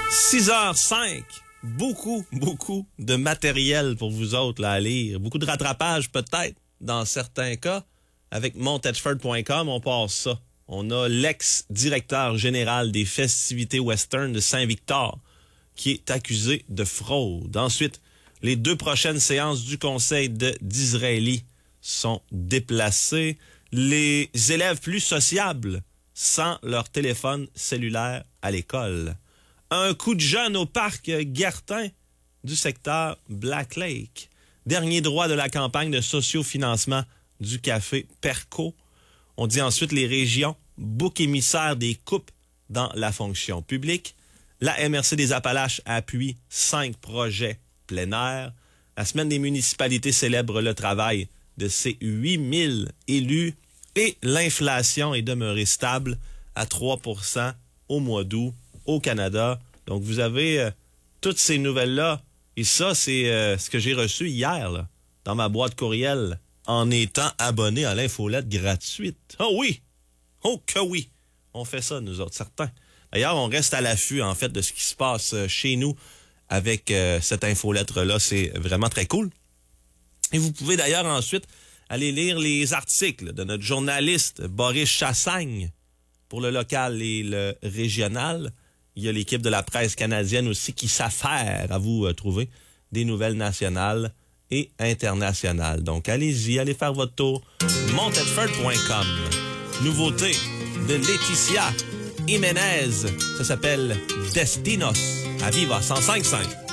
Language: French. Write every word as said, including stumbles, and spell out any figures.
six heures cinq. Beaucoup, beaucoup de matériel pour vous autres là, à lire. Beaucoup de rattrapage peut-être, dans certains cas. Avec montedford point com, on passe ça. On a l'ex-directeur général des festivités western de Saint-Victor qui est accusé de fraude. Ensuite, les deux prochaines séances du Conseil de Disraeli sont déplacées. Les élèves plus sociables sans leur téléphone cellulaire à l'école. Un coup de jeune au parc Guertin du secteur Black Lake. Dernier droit de la campagne de sociofinancement du café Perco. On dit ensuite les régions, bouc émissaire des coupes dans la fonction publique. La M R C des Appalaches appuie cinq projets plein air. La semaine des municipalités célèbre le travail de ses huit mille élus. Et l'inflation est demeurée stable à trois pour cent au mois d'août au Canada. Donc, vous avez euh, toutes ces nouvelles-là. Et ça, c'est euh, ce que j'ai reçu hier là, dans ma boîte courriel en étant abonné à l'infolette gratuite. Oh oui! Oh que oui! On fait ça, nous autres, certains. D'ailleurs, on reste à l'affût, en fait, de ce qui se passe chez nous avec euh, cette infolettre-là. C'est vraiment très cool. Et vous pouvez d'ailleurs ensuite aller lire les articles de notre journaliste Boris Chassagne pour le local et le régional. Il y a l'équipe de la presse canadienne aussi qui s'affaire à vous euh, trouver des nouvelles nationales et internationales. Donc, allez-y, allez faire votre tour. montedford point com. Nouveauté de Laetitia Jiménez. Ça s'appelle Destinos. À vivre à cent cinq virgule cinq.